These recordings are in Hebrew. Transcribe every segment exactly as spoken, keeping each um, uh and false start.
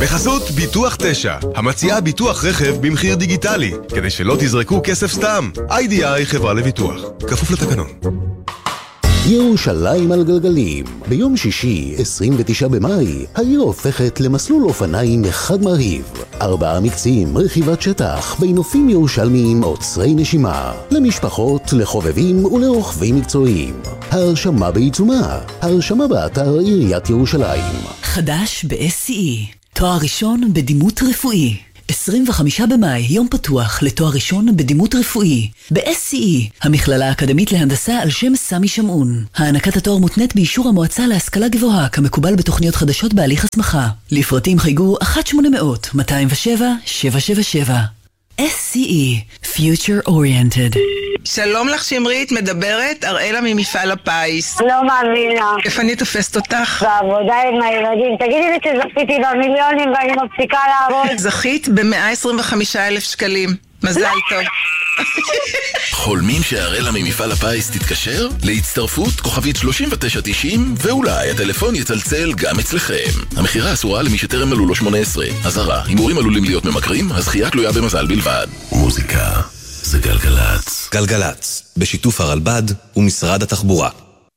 בחסות ביטוח תשע, המציעה ביטוח רכב במחיר דיגיטלי, כדי שלא תזרקו כסף סתם. איי די איי חברה לביטוח, כפוף לתקנון. ירושלים על גלגלים. ביום שישי, עשרים ותשעה במאי, העיר הופכת למסלול אופניים אחד מרהיב. ארבעה מקצים, רכיבת שטח, בנופים ירושלמיים עוצרי נשימה. למשפחות, לחובבים ולרוכבים מקצועיים. ההרשמה בעיצומה. ההרשמה באתר עיריית ירושלים. חדש ב-אס סי אי. תואר ראשון בדימות רפואי. עשרים וחמישה במאי, יום פתוח לתואר ראשון בדימות רפואי. ב-אס סי אי, המכללה האקדמית להנדסה על שם סמי שמעון. הענקת התואר מותנית באישור המועצה להשכלה גבוהה, כמקובל בתוכניות חדשות בהליך הסמכה. לפרטים חייגו אחת שמונה אפס אפס מאתיים ושבע שבע שבע שבע. אס סי אי, Future Oriented. שלום לך שמרית, מדברת אראלה ממפעל הפיס. לא מאמינה. איפה אני תופסת אותך? בעבודה עם הילדים. תגידי לי שזכיתי במיליונים ואני מפסיקה לעבוד. זכית ב-מאה עשרים וחמישה אלף שקלים. מזל טוב. חולמים שהראלה ממפעל הפיס תתקשר? להצטרפות כוכבית שלושים ותשע תשעים ואולי הטלפון יצלצל גם אצלכם. המחירה אסורה למי שטרם מלאו לו שמונה עשרה. אזהרה, הימורים עלולים להיות ממכרים, הזכייה תלויה במזל בלבד. מוזיקה זה גלגלץ. גלגלץ, בשיתוף הרלב"ד ומשרד התחבורה.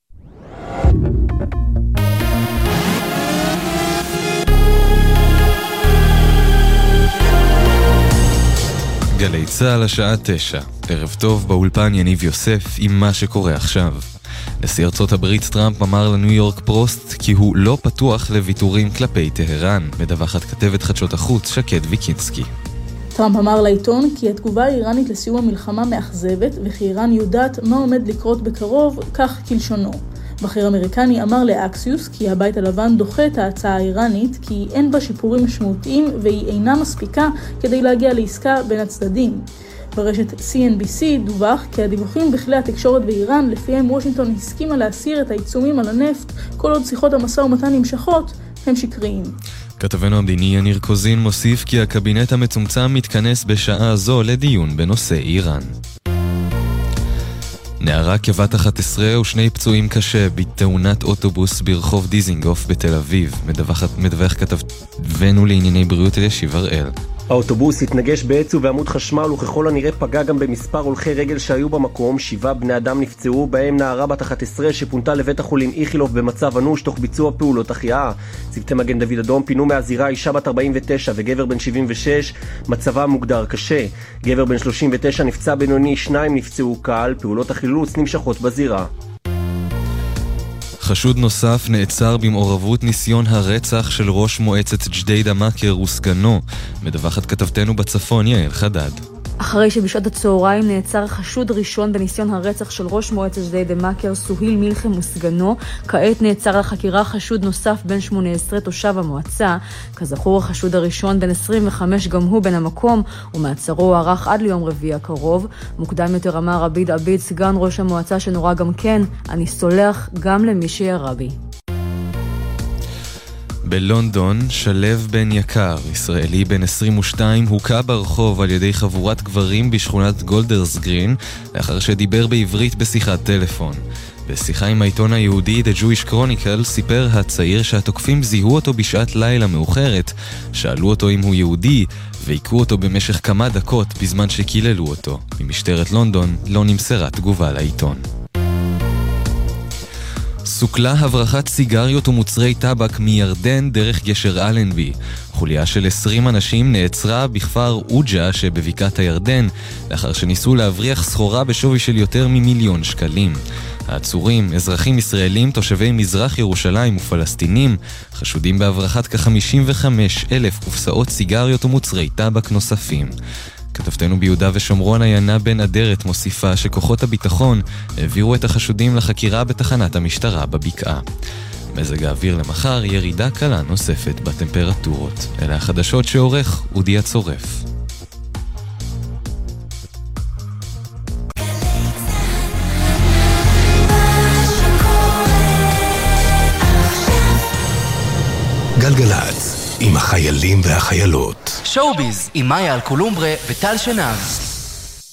גלי צהל השעה תשע. ערב טוב, באולפן יניב יוסף עם מה שקורה עכשיו. נשיא ארצות הברית טראמפ אמר לניו יורק פוסט כי הוא לא פתוח לוויתורים כלפי טהרן, מדווחת כתבת חדשות החוץ שקד ויקינסקי. טראמפ אמר לעיתון כי התגובה האיראנית לסיום המלחמה מאכזבת וכי איראן יודעת מה עומד לקרות בקרוב, כך כלשונו. בכיר אמריקני אמר לאקסיוס כי הבית הלבן דוחה את ההצעה האיראנית כי אין בה שיפורים משמעותיים והיא אינה מספיקה כדי להגיע לעסקה בין הצדדים. ברשת סי אן בי סי דווח כי הדיווחים בכלי התקשורת באיראן לפיהם וושינגטון הסכימה להסיר את העיצומים על הנפט כל עוד שיחות המשא ומתן נמשכות הם שקריים. כתבנו המדיני יניר קוזין מוסיף כי הקבינט המצומצם מתכנס בשעה זו לדיון בנושא איראן. נערה כבת אחת עשרה ושני פצועים קשה בתאונת אוטובוס ברחוב דיזינגוף בתל אביב. מדווח, מדווח כתבנו לענייני בריאות אלישיב הראל. האוטובוס התנגש בעץ ובעמוד חשמל וככל הנראה פגע גם במספר הולכי רגל שהיו במקום. שבעה בני אדם נפצעו, בהם נערה בת אחת עשרה שפונתה לבית החולים איכילוב במצב אנוש תוך ביצוע פעולות החייאה. צוותי מגן דוד אדום פינו מהזירה אישה בת ארבעים ותשע וגבר בן שבעים ושש, מצבה מוגדר קשה. גבר בן שלושים ותשע נפצע בינוני, שניים נפצעו קל. פעולות החילוץ נמשכות בזירה. חשוד נוסף נעצר במעורבות ניסיון הרצח של ראש מועצת ג'דיידה מאקר וסגנו, מדווחת כתבתנו בצפון יעל חדד. אחרי שבשעות הצהריים נעצר חשוד ראשון בניסיון הרצח של ראש מועצת ג'דיידה מאקר סוהיל מלחם וסגנו, כעת נעצר לחקירה חשוד נוסף בן שמונה עשרה תושב המועצה. כזכור החשוד הראשון בן עשרים וחמש גם הוא בן המקום ומעצרו הוארך עד ליום רביעי הקרוב. מוקדם יותר אמר עביד עביד סגן ראש המועצה שנורא גם כן, אני סולח גם למי שירה בי. בלונדון, שלב בן יקר, ישראלי בן עשרים ושתיים, הוקע ברחוב על ידי חבורת גברים בשכונת גולדרס גרין, לאחר שדיבר בעברית בשיחת טלפון. בשיחה עם העיתון היהודי The Jewish Chronicle סיפר הצעיר שהתוקפים זיהו אותו בשעת לילה מאוחרת, שאלו אותו אם הוא יהודי, ועיקו אותו במשך כמה דקות בזמן שקיללו אותו. ממשטרת לונדון לא נמסרה תגובה לעיתון. סוכלה הברחת סיגריות ומוצרי טבק מירדן דרך גשר אלנבי. חוליה של עשרים אנשים נעצרה בכפר אוג'ה שבבקעת הירדן, לאחר שניסו להבריח סחורה בשווי של יותר ממיליון שקלים. העצורים, אזרחים ישראלים, תושבי מזרח ירושלים ופלסטינים, חשודים בהברחת כ-חמישים וחמש אלף קופסאות סיגריות ומוצרי טבק נוספים. כתבתנו ביהודה ושומרון עיינה בן אדרת מוסיפה שכוחות הביטחון העבירו את החשודים לחקירה בתחנת המשטרה בבקעה. מזג האוויר למחר, ירידה קלה נוספת בטמפרטורות. אלה החדשות שעורך אודי הצורף. גלגלץ, עם החיילים והחיילות. שואוביז עם מאיה אלקולומברה וטל שנב.